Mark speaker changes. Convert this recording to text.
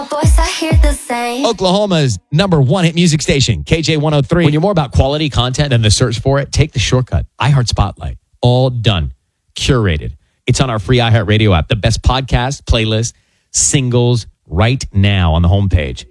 Speaker 1: Voice, I hear the same.
Speaker 2: Oklahoma's number one hit music station, KJ 103. When you're more about quality content than the search for it, take the shortcut. iHeart Spotlight. All done. Curated. It's on our free iHeart Radio app. The best podcast, playlist, singles right now on the homepage.